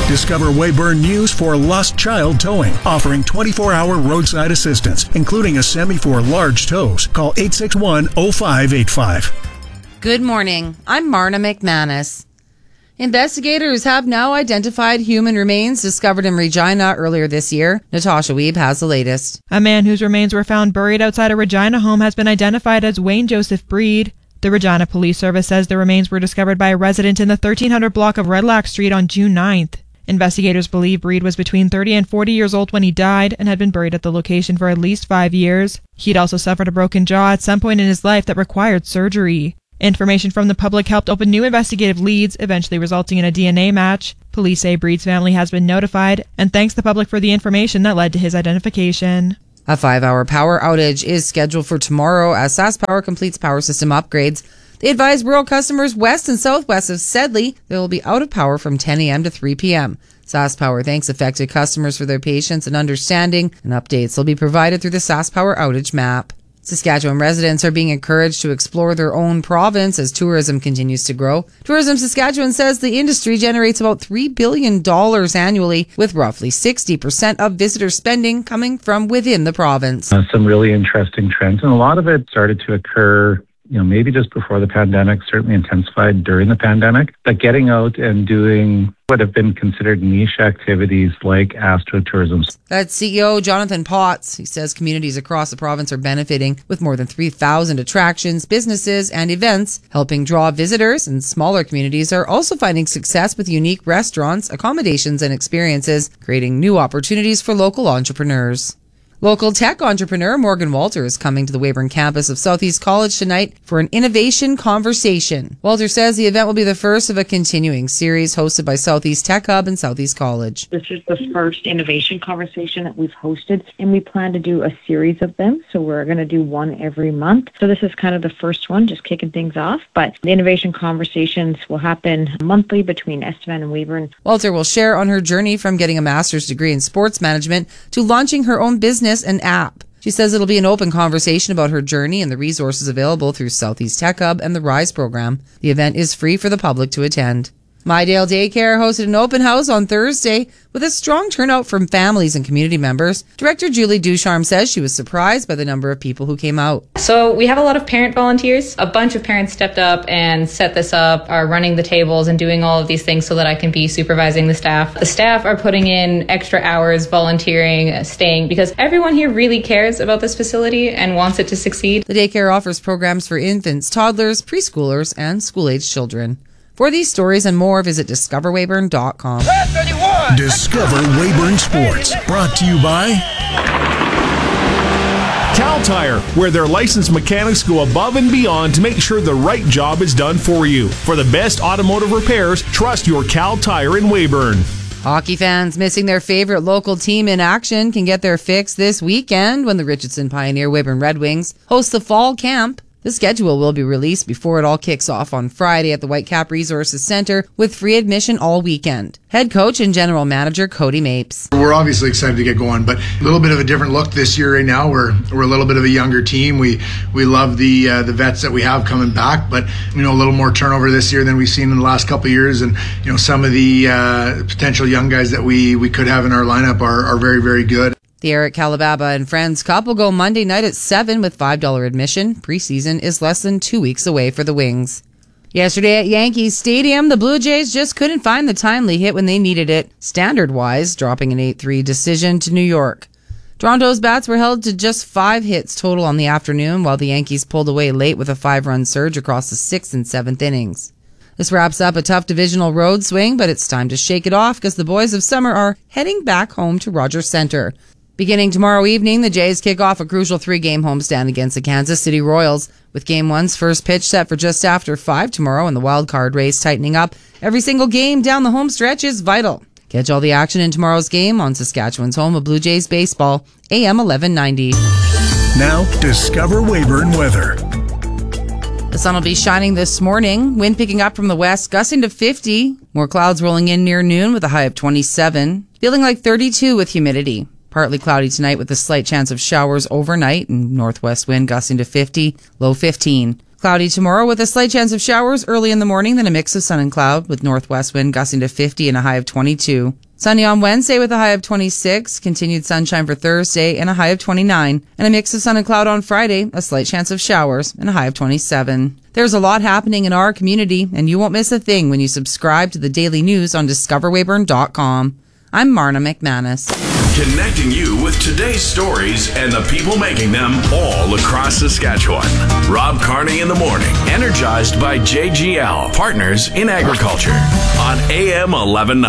Discover Weyburn News for Lost Child Towing, offering 24-hour roadside assistance, including a semi for large tows. Call 861-0585. Good morning. I'm Marna McManus. Investigators have now identified human remains discovered in Regina earlier this year. Natasha Weeb has the latest. A man whose remains were found buried outside a Regina home has been identified as Wayne Joseph Breed. The Regina Police Service says the remains were discovered by a resident in the 1300 block of Red Lock Street on June 9th. Investigators believe Breed was between 30 and 40 years old when he died and had been buried at the location for at least 5 years. He'd also suffered a broken jaw at some point in his life that required surgery. Information from the public helped open new investigative leads, eventually resulting in a DNA match. Police say Breed's family has been notified and thanks the public for the information that led to his identification. A 5-hour power outage is scheduled for tomorrow as SaskPower completes power system upgrades. They advise rural customers west and southwest of Sedley they will be out of power from 10 a.m. to 3 p.m. SaskPower thanks affected customers for their patience and understanding, and updates will be provided through the SaskPower outage map. Saskatchewan residents are being encouraged to explore their own province as tourism continues to grow. Tourism Saskatchewan says the industry generates about $3 billion annually, with roughly 60% of visitor spending coming from within the province. Some really interesting trends, and a lot of it started to occur maybe just before the pandemic, certainly intensified during the pandemic, but getting out and doing what have been considered niche activities like astrotourism. That's CEO Jonathan Potts. He says communities across the province are benefiting with more than 3,000 attractions, businesses, and events, helping draw visitors, and smaller communities are also finding success with unique restaurants, accommodations, and experiences, creating new opportunities for local entrepreneurs. Local tech entrepreneur Morgan Walter is coming to the Weyburn campus of Southeast College tonight for an innovation conversation. Walter says the event will be the first of a continuing series hosted by Southeast Tech Hub and Southeast College. This is the first innovation conversation that we've hosted, and we plan to do a series of them. So we're going to do one every month. So this is kind of the first one, just kicking things off. But the innovation conversations will happen monthly between Estevan and Weyburn. Walter will share on her journey from getting a master's degree in sports management to launching her own business and app. She says it'll be an open conversation about her journey and the resources available through Southeast Tech Hub and the RISE program. The event is free for the public to attend. Mydale Daycare hosted an open house on Thursday with a strong turnout from families and community members. Director Julie Ducharme says she was surprised by the number of people who came out. So we have a lot of parent volunteers. A bunch of parents stepped up and set this up, are running the tables and doing all of these things so that I can be supervising the staff. The staff are putting in extra hours, volunteering, staying, because everyone here really cares about this facility and wants it to succeed. The daycare offers programs for infants, toddlers, preschoolers, and school-aged children. For these stories and more, visit discoverweyburn.com. Discover Weyburn Sports. Brought to you by Cal Tire, where their licensed mechanics go above and beyond to make sure the right job is done for you. For the best automotive repairs, trust your Cal Tire in Weyburn. Hockey fans missing their favorite local team in action can get their fix this weekend when the Richardson Pioneer Weyburn Red Wings host the fall camp. The schedule will be released before it all kicks off on Friday at the Whitecap Resources Center with free admission all weekend. Head coach and general manager Cody Mapes. We're obviously excited to get going, but a little bit of a different look this year right now. We're a little bit of a younger team. We love the vets that we have coming back, but a little more turnover this year than we've seen in the last couple of years. And some of the potential young guys that we could have in our lineup are very, very good. The Eric Calababa and Friends Cup will go Monday night at 7 with $5 admission. Preseason is less than 2 weeks away for the Wings. Yesterday at Yankee Stadium, the Blue Jays just couldn't find the timely hit when they needed it, standard-wise, dropping an 8-3 decision to New York. Toronto's bats were held to just 5 hits total on the afternoon, while the Yankees pulled away late with a 5-run surge across the 6th and 7th innings. This wraps up a tough divisional road swing, but it's time to shake it off because the boys of summer are heading back home to Rogers Centre. Beginning tomorrow evening, the Jays kick off a crucial 3-game homestand against the Kansas City Royals, with Game 1's first pitch set for just after 5 tomorrow and the wild card race tightening up. Every single game down the home stretch is vital. Catch all the action in tomorrow's game on Saskatchewan's home of Blue Jays baseball, AM 1190. Now, Discover Weyburn weather. The sun will be shining this morning. Wind picking up from the west, gusting to 50. More clouds rolling in near noon with a high of 27. Feeling like 32 with humidity. Partly cloudy tonight with a slight chance of showers overnight and northwest wind gusting to 50, low 15. Cloudy tomorrow with a slight chance of showers early in the morning, then a mix of sun and cloud with northwest wind gusting to 50 and a high of 22. Sunny on Wednesday with a high of 26, continued sunshine for Thursday and a high of 29, and a mix of sun and cloud on Friday, a slight chance of showers and a high of 27. There's a lot happening in our community, and you won't miss a thing when you subscribe to the daily news on discoverweyburn.com. I'm Marna McManus. Connecting you with today's stories and the people making them all across Saskatchewan. Rob Carney in the morning, energized by JGL, Partners in Agriculture, on AM 1190.